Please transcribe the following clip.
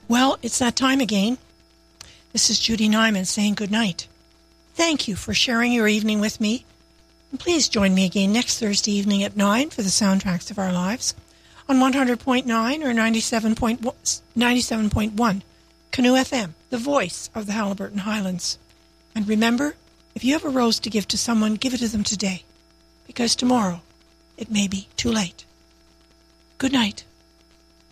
Well, it's that time again. This is Judy Nyman saying good night. Thank you for sharing your evening with me. And please join me again next Thursday evening at 9 for the Soundtracks of Our Lives on 100.9 or 97.1 Canoe FM, the voice of the Haliburton Highlands. And remember, if you have a rose to give to someone, give it to them today, because tomorrow it may be too late. Good night.